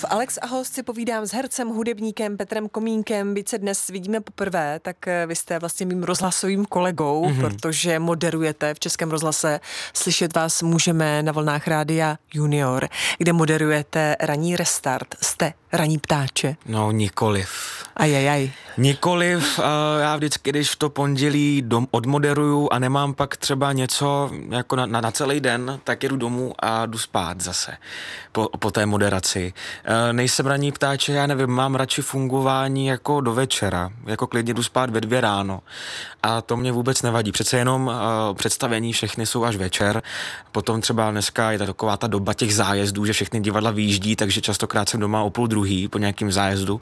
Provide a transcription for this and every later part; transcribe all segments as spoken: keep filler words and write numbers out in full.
V Alex a host si povídám s hercem, hudebníkem Petrem Komínkem. Byť se dnes vidíme poprvé, tak vy jste vlastně mým rozhlasovým kolegou, mm-hmm. protože moderujete v Českém rozhlase. Slyšet vás můžeme na vlnách Rádia Junior, kde moderujete ranní restart. Jste ranní ptáče? No, nikoliv. Ajajaj. Nikoliv, já vždycky, když v to pondělí dom, odmoderuju a nemám pak třeba něco jako na, na, na celý den, tak jedu domů a jdu spát zase po, po té moderaci. E, nejsem ranní ptáče, já nevím, mám radši fungování jako do večera, jako klidně jdu spát ve dvě ráno a to mě vůbec nevadí. Přece jenom e, představení všechny jsou až večer, potom třeba dneska je ta taková ta doba těch zájezdů, že všechny divadla vyjíždí, takže častokrát jsem doma o půl druhý po nějakým zájezdu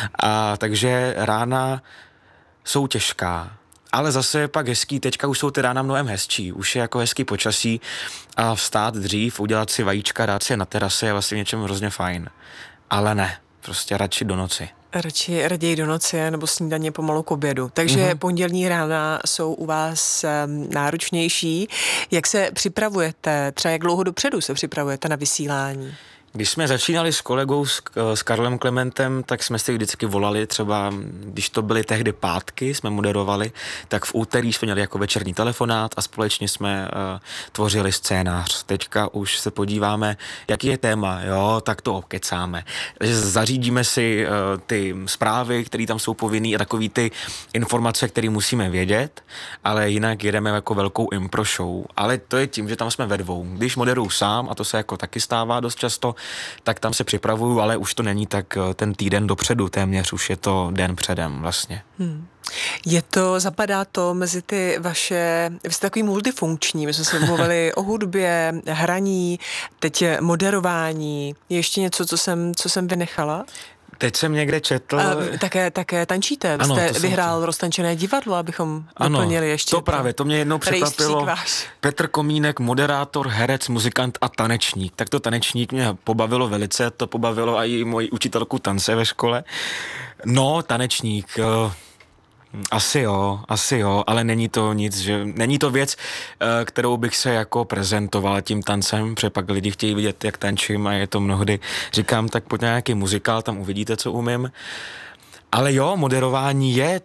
a takže rána jsou těžká. Ale zase je pak hezký, teďka už jsou ty rána mnohem hezčí, už je jako hezký počasí a vstát dřív, udělat si vajíčka, dát si je na terase je vlastně něčem hrozně fajn. Ale ne, prostě radši do noci. Radši raději do noci nebo snídaně pomalu k obědu. Takže mm-hmm. pondělní rána jsou u vás um, náročnější. Jak se připravujete, třeba jak dlouho dopředu se připravujete na vysílání? Když jsme začínali s kolegou, s, s Karlem Klementem, tak jsme si vždycky volali, třeba když to byly tehdy pátky, jsme moderovali, tak v úterý jsme měli jako večerní telefonát a společně jsme uh, tvořili scénář. Teďka už se podíváme, jaký je téma, jo, tak to okecáme. Takže zařídíme si uh, ty zprávy, které tam jsou povinný a takový ty informace, které musíme vědět, ale jinak jedeme jako velkou impro show. Ale to je tím, že tam jsme ve dvou. Když moderuju sám, a to se jako taky stává dost často, tak tam se připravuju, ale už to není tak ten týden dopředu, téměř už je to den předem vlastně. Hmm. Je to, zapadá to mezi ty vaše, vy jste takový multifunkční, my jsme se mluvili o hudbě, hraní, teď moderování, je ještě něco, co jsem, co jsem vynechala? Teď jsem někde četl... A také, také tančíte. Vy ano, jste vyhrál jsem... roztančené divadlo, abychom ano, doplnili ještě. To právě, to mě jednou překvapilo. Petr Komínek, moderátor, herec, muzikant a tanečník. Tak to tanečník mě pobavilo velice, to pobavilo i moji učitelku tance ve škole. No, tanečník... Asi jo, asi jo, ale není to nic, že není to věc, kterou bych se jako prezentoval tím tancem, protože pak lidi chtějí vidět, jak tančím a je to mnohdy, říkám, tak pojď na nějaký muzikál, tam uvidíte, co umím. Ale jo, moderování je